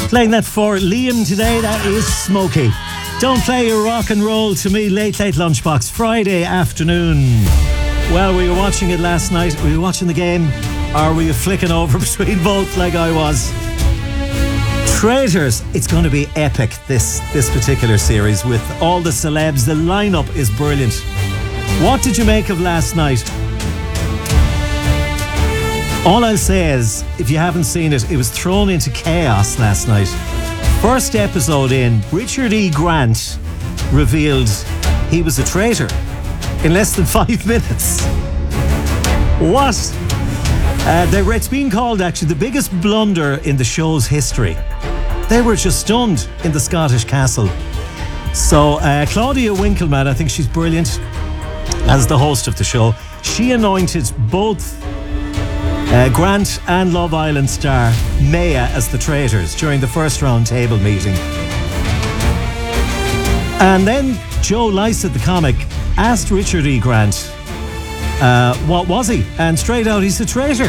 Playing that for Liam today, that is Smokey. Don't play your rock and roll to me, Late Lunchbox, Friday afternoon. Well, were you watching it last night? Were you watching the game? Or were you flicking over between both like I was? Traitors, it's going to be epic, this particular series, with all the celebs. The lineup is brilliant. What did you make of last night? All I'll say is, if you haven't seen it, it was thrown into chaos last night. First episode in, Richard E. Grant revealed he was a traitor in less than 5 minutes. What? It's been called, actually, the biggest blunder in the show's history. They were just stunned in the Scottish castle. So Claudia Winkleman, I think she's brilliant as the host of the show. She anointed both Grant and Love Island star Maya as the traitors during the first round table meeting. And then Joe Lycett, the comic, asked Richard E. Grant, what was he? And straight out, he's a traitor.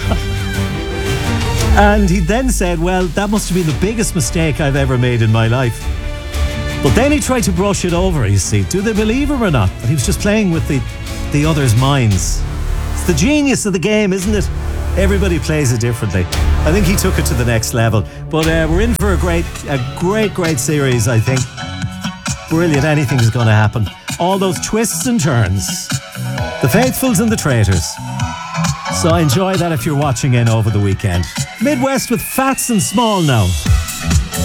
And he then said, well, that must have been the biggest mistake I've ever made in my life. But then he tried to brush it over, you see. Do they believe him or not? But he was just playing with the others' minds. It's the genius of the game, isn't it? Everybody plays it differently. I think he took it to the next level. But we're in for a great series, I think. Brilliant. Anything's going to happen. All those twists and turns. The faithfuls and the traitors. So enjoy that if you're watching in over the weekend. Midwest with Fats and Small now.